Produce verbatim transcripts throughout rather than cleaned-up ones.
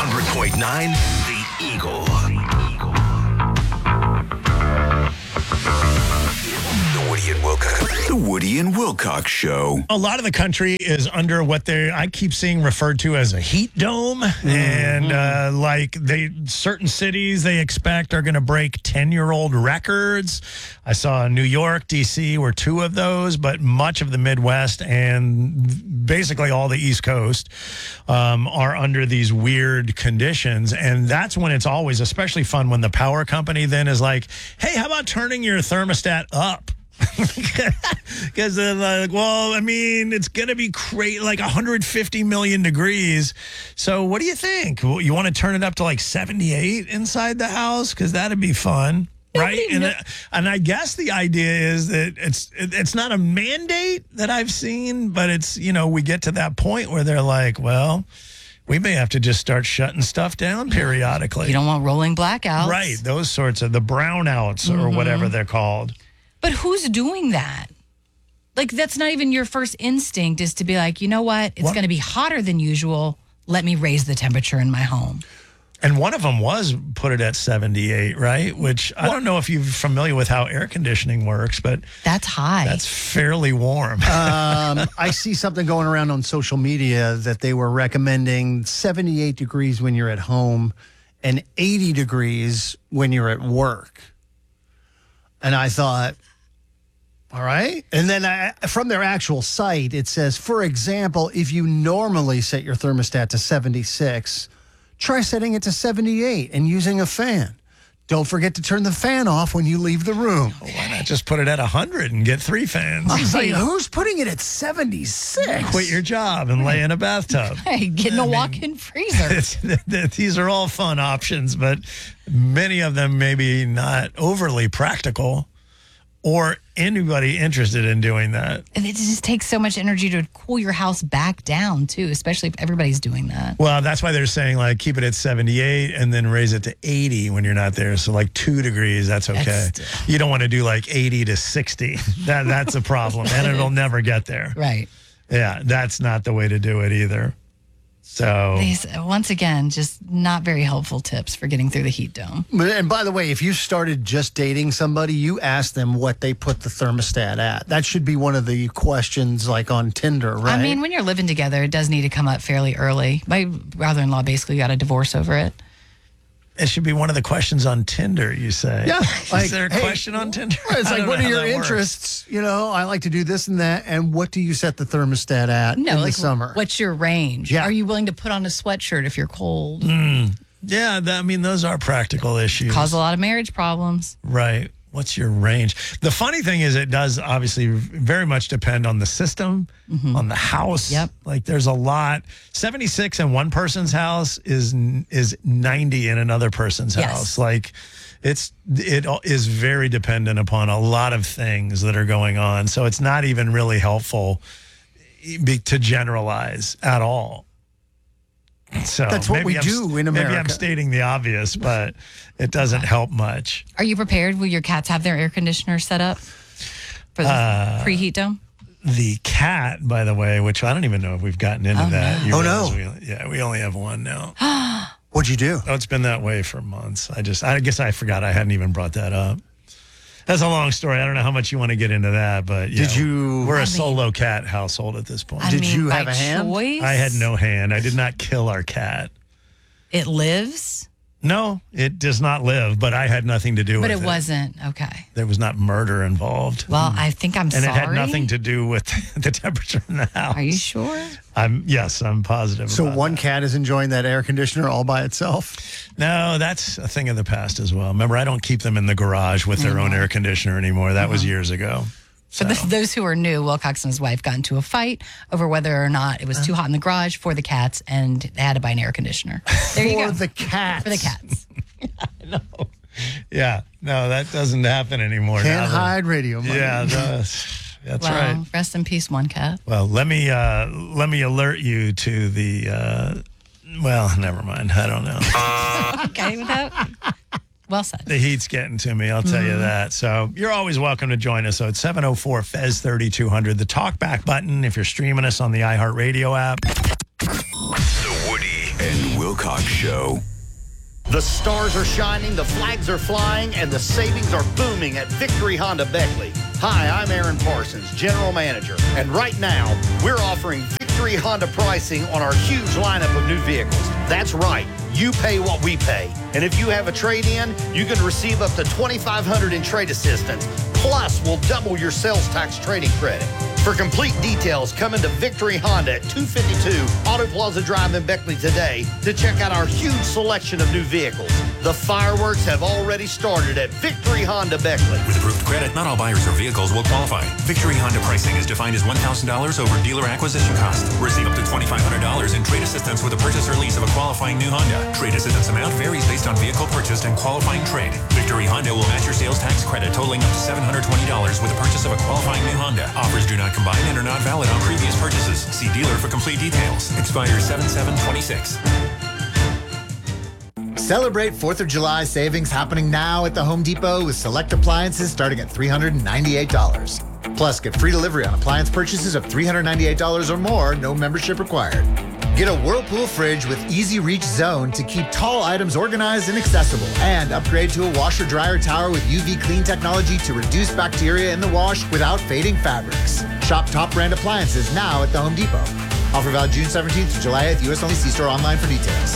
hundred point nine The Eagle. The Woody and Wilcox. The Woody and Wilcox Show. A lot of the country is under what they I keep seeing referred to as a heat dome, mm-hmm. and uh, like they certain cities they expect are going to break ten-year-old records. I saw New York, D C were two of those, but much of the Midwest and basically all the East Coast um, are under these weird conditions, and that's when it's always especially fun when the power company then is like, "Hey, how about turning your thermostat up?" Because they're like, well, I mean, it's going to be crazy, like one hundred fifty million degrees. So what do you think? Well, you want to turn it up to like seventy-eight inside the house? Because that'd be fun. Right. And, uh, and I guess the idea is that it's it's not a mandate that I've seen, but it's, you know, we get to that point where they're like, well, we may have to just start shutting stuff down periodically. You don't want rolling blackouts. Right. Those sorts of the brownouts mm-hmm. or whatever they're called. But who's doing that? Like, that's not even your first instinct is to be like, you know what? It's going to be hotter than usual. Let me raise the temperature in my home. And one of them was put it at seventy-eight, right? Which I don't know if you're familiar with how air conditioning works, but that's high. That's fairly warm. um, I see something going around on social media that they were recommending seventy-eight degrees when you're at home and eighty degrees when you're at work. And I thought, all right. And then I, from their actual site, it says, for example, if you normally set your thermostat to seventy-six, try setting it to seventy-eight and using a fan. Don't forget to turn the fan off when you leave the room. Well, why not just put it at one hundred and get three fans? I was like, who's putting it at seventy-six? Quit your job and lay in a bathtub. Hey, get in a walk-in freezer. It's, these are all fun options, but many of them maybe not overly practical or anybody interested in doing that. And it just takes so much energy to cool your house back down, too, especially if everybody's doing that. Well, that's why they're saying, like, keep it at seventy-eight and then raise it to eighty when you're not there. So, like, two degrees, that's okay. That's still... You don't want to do, like, eighty to sixty. That That's a problem, and it'll never get there. Right. Yeah, that's not the way to do it either. So These, once again, just not very helpful tips for getting through the heat dome. And by the way, if you started just dating somebody, you ask them what they put the thermostat at. That should be one of the questions like on Tinder, right? I mean, when you're living together, it does need to come up fairly early. My brother-in-law basically got a divorce over it. It should be one of the questions on Tinder, you say. Yeah. Like, is there a hey, question on Tinder? It's like, what are your interests? Works. You know, I like to do this and that. And what do you set the thermostat at no, in like, the summer? What's your range? Yeah. Are you willing to put on a sweatshirt if you're cold? Mm. Yeah, that, I mean, those are practical issues. Cause a lot of marriage problems. Right. What's your range? The funny thing is it does obviously very much depend on the system, mm-hmm. on the house. Yep. Like there's a lot. seventy-six in one person's house is is ninety in another person's yes. house. Like it's it is very dependent upon a lot of things that are going on. So it's not even really helpful to generalize at all. So that's what we I'm, do in America. Maybe I'm stating the obvious, but it doesn't help much. Are you prepared? Will your cats have their air conditioner set up for the uh, preheat dome? The cat, by the way, which I don't even know if we've gotten into oh, that. No. Oh, no. We, yeah, we only have one now. What'd you do? Oh, it's been that way for months. I just, I guess I forgot I hadn't even brought that up. That's a long story. I don't know how much you want to get into that, but yeah, did you? We're I a mean, solo cat household at this point. I did mean, you have by a hand? Choice? I had no hand. I did not kill our cat. It lives? No, it does not live, but I had nothing to do but with it. But it wasn't. Okay. There was not murder involved. Well, I think I'm and sorry. And it had nothing to do with the temperature in the house. Are you sure? I'm yes, I'm positive. So about one that. cat is enjoying that air conditioner all by itself? No, that's a thing of the past as well. Remember, I don't keep them in the garage with their mm-hmm. own air conditioner anymore. That mm-hmm. was years ago. So. For the, those who are new, Wilcox and his wife got into a fight over whether or not it was too hot in the garage for the cats, and they had to buy an air conditioner. There you for go. the cats. For the cats. I know. Yeah, no, that doesn't happen anymore. Can't now hide radio money. Yeah, that's, that's well, right. Rest in peace, one cat. Well, let me uh, let me alert you to the. Uh, well, never mind. I don't know. Okay with that. Well said. The heat's getting to me, I'll tell mm-hmm. you that. So you're always welcome to join us. So it's seven oh four F E Z thirty-two hundred, the talkback button if you're streaming us on the iHeartRadio app. The Woody and Will Wilcox Show. The stars are shining, the flags are flying, and the savings are booming at Victory Honda Beckley. Hi, I'm Aaron Parsons, General Manager, and right now, we're offering Victory Honda pricing on our huge lineup of new vehicles. That's right, you pay what we pay. And if you have a trade-in, you can receive up to twenty-five hundred dollars in trade assistance. Plus, we'll double your sales tax trading credit. For complete details, come into Victory Honda at two fifty-two Auto Plaza Drive in Beckley today to check out our huge selection of new vehicles. The fireworks have already started at Victory Honda Beckley. With approved credit, not all buyers or vehicles will qualify. Victory Honda pricing is defined as one thousand dollars over dealer acquisition cost. Receive up to twenty-five hundred dollars in trade assistance with a purchase or lease of a qualifying new Honda. Trade assistance amount varies based on vehicle purchased and qualifying trade. Victory Honda will match your sales tax credit totaling up to seven hundred twenty dollars with a purchase of a qualifying new Honda. Offers do not combine and are not valid on previous purchases. See dealer for complete details. Expires seven seven twenty-six. Celebrate fourth of July savings happening now at the Home Depot with select appliances starting at three hundred ninety-eight dollars. Plus, get free delivery on appliance purchases of three hundred ninety-eight dollars or more, no membership required. Get a Whirlpool fridge with Easy Reach Zone to keep tall items organized and accessible. And upgrade to a washer dryer tower with U V clean technology to reduce bacteria in the wash without fading fabrics. Shop top brand appliances now at the Home Depot. Offer valid June seventeenth to July eighth. U S only. See store online for details.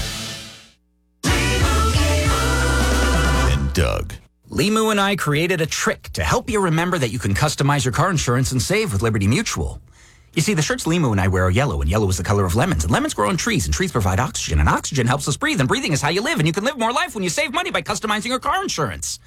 And Doug. Limu and I created a trick to help you remember that you can customize your car insurance and save with Liberty Mutual. You see, the shirts Limu and I wear are yellow, and yellow is the color of lemons, and lemons grow on trees, and trees provide oxygen, and oxygen helps us breathe, and breathing is how you live, and you can live more life when you save money by customizing your car insurance.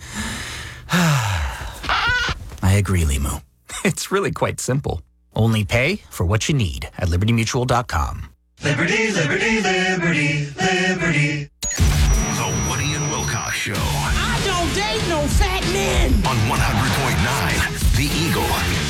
I agree, Limu. It's really quite simple. Only pay for what you need at liberty mutual dot com. Liberty, liberty, liberty, liberty. The Woody and Wilcox Show. I don't date no fat men. On one hundred point nine, The Eagle.